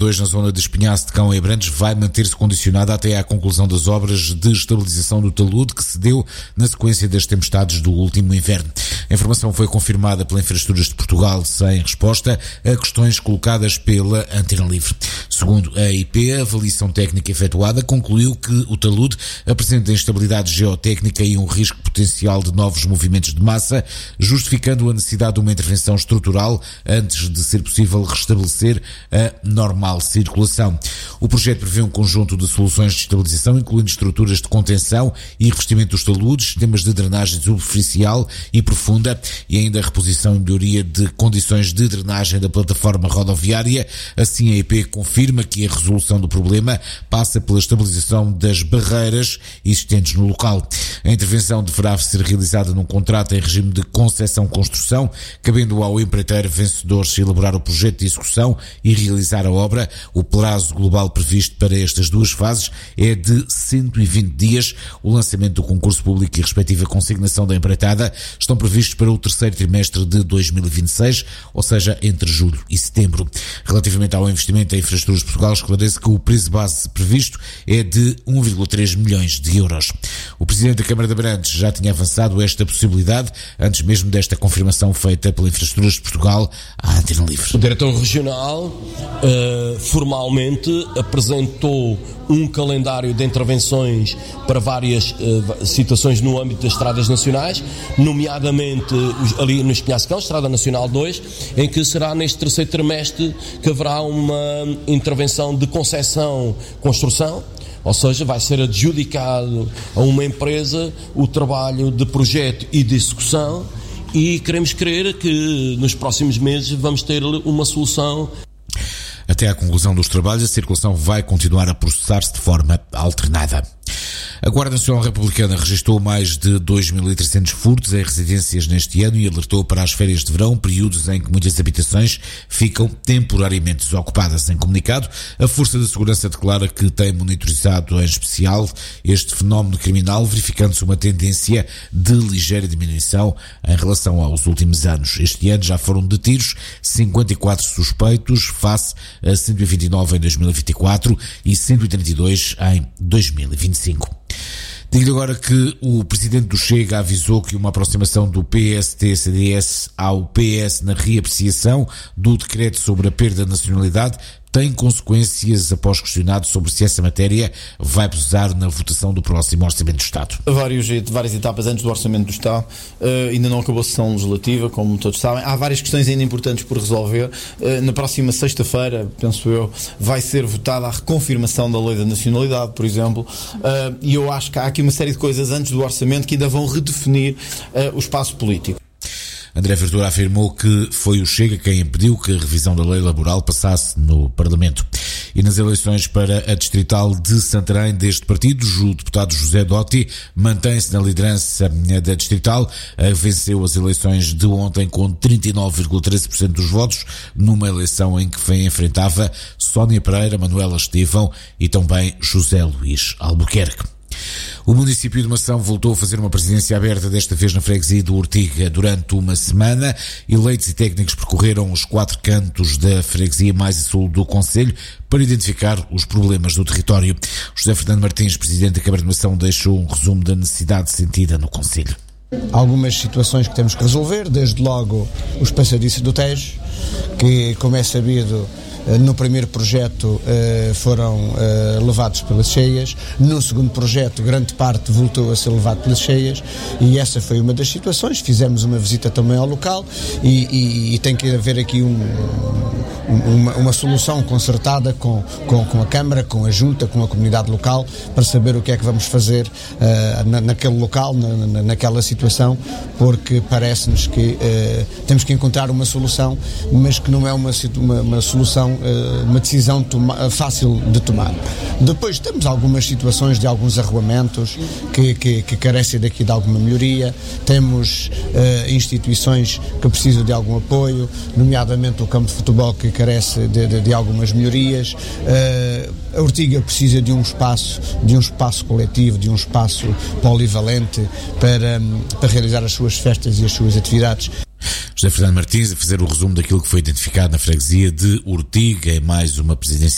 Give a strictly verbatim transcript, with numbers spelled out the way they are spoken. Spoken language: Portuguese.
dois na zona de Espinhaço de Cão e Abrantes vai manter-se condicionada até à conclusão das obras de estabilização do talude que se deu na sequência das tempestades do último inverno. A informação foi confirmada pela Infraestruturas de Portugal sem resposta a questões colocadas pela Antena Livre. Segundo a I P, a avaliação técnica efetuada concluiu que o talude apresenta instabilidade geotécnica e um risco potencial de novos movimentos de massa, justificando a necessidade de uma intervenção estrutural antes de ser possível restabelecer a normal circulação. O projeto prevê um conjunto de soluções de estabilização, incluindo estruturas de contenção e revestimento dos taludes, sistemas de drenagem superficial e profunda e ainda a reposição e melhoria de condições de drenagem da plataforma rodoviária. Assim, a I P confirma que a resolução do problema passa pela estabilização das barreiras existentes no local. A intervenção deverá ser realizada num contrato em regime de concessão-construção, cabendo ao empreiteiro vencedor elaborar o projeto de execução e realizar a obra. O prazo global previsto para estas duas fases é de cento e vinte dias. O lançamento do concurso público e a respectiva consignação da empreitada estão previstos para o terceiro trimestre de dois mil e vinte e seis, ou seja, entre julho e setembro. Relativamente ao investimento em Infraestruturas de Portugal, esclarece que o preço base previsto é de um vírgula três milhões de euros. O Presidente da Câmara de Abrantes já tinha avançado esta possibilidade, antes mesmo desta confirmação feita pela Infraestruturas de Portugal à Antena Livre. O diretor regional uh, formalmente apresentou um calendário de intervenções para várias uh, situações no âmbito das estradas nacionais, nomeadamente uh, ali no Espinhaço de Cão, Estrada Nacional dois, em que será neste terceiro trimestre que haverá uma intervenção de concessão-construção, ou seja, vai ser adjudicado a uma empresa o trabalho de projeto e de execução, e queremos crer que nos próximos meses vamos ter uma solução. Até à conclusão dos trabalhos, a circulação vai continuar a processar-se de forma alternada. A Guarda Nacional Republicana registrou mais de dois mil e trezentos furtos em residências neste ano e alertou para as férias de verão, períodos em que muitas habitações ficam temporariamente desocupadas. Em comunicado, a Força de Segurança declara que tem monitorizado em especial este fenómeno criminal, verificando-se uma tendência de ligeira diminuição em relação aos últimos anos. Este ano já foram detidos cinquenta e quatro suspeitos, face a cento e vinte e nove em dois mil e vinte e quatro e cento e trinta e dois em dois mil e vinte e cinco. Digo-lhe agora que o Presidente do Chega avisou que uma aproximação do P S T C D S ao P S na reapreciação do decreto sobre a perda de nacionalidade tem consequências após questionado sobre se essa matéria vai pesar na votação do próximo Orçamento do Estado. Vários, várias etapas antes do Orçamento do Estado, uh, ainda não acabou a sessão legislativa, como todos sabem. Há várias questões ainda importantes por resolver. Uh, na próxima sexta-feira, penso eu, vai ser votada a reconfirmação da Lei da Nacionalidade, por exemplo, uh, e eu acho que há aqui uma série de coisas antes do Orçamento que ainda vão redefinir uh, o espaço político. André Ventura afirmou que foi o Chega quem impediu que a revisão da lei laboral passasse no Parlamento. E nas eleições para a distrital de Santarém deste partido, o deputado José Dotti mantém-se na liderança da distrital, venceu as eleições de ontem com trinta e nove vírgula treze por cento dos votos, numa eleição em que enfrentava Sónia Pereira, Manuela Estevão e também José Luís Albuquerque. O município de Mação voltou a fazer uma presidência aberta, desta vez na freguesia do Ortiga, durante uma semana. Eleitos e técnicos percorreram os quatro cantos da freguesia mais a sul do concelho para identificar os problemas do território. José Fernando Martins, presidente da Câmara de Mação, deixou um resumo da necessidade sentida no concelho. Algumas situações que temos que resolver, desde logo os passadiços do Tejo, que, como é sabido, no primeiro projeto foram levados pelas cheias, no segundo projeto grande parte voltou a ser levado pelas cheias, e essa foi uma das situações. Fizemos uma visita também ao local e, e, e tem que haver aqui um, uma, uma solução concertada com, com, com a Câmara, com a Junta, com a comunidade local, para saber o que é que vamos fazer uh, na, naquele local, na, na, naquela situação, porque parece-nos que uh, temos que encontrar uma solução, mas que não é uma, uma, uma solução, uma decisão toma, fácil de tomar. Depois temos algumas situações de alguns arruamentos que, que, que carecem daqui de alguma melhoria. Temos uh, instituições que precisam de algum apoio, nomeadamente o campo de futebol, que carece de, de, de algumas melhorias. Uh, a Ortiga precisa de um espaço, de um espaço coletivo, de um espaço polivalente para, para realizar as suas festas e as suas atividades. José Fernando Martins a fazer o resumo daquilo que foi identificado na freguesia de Ortiga em mais uma presidência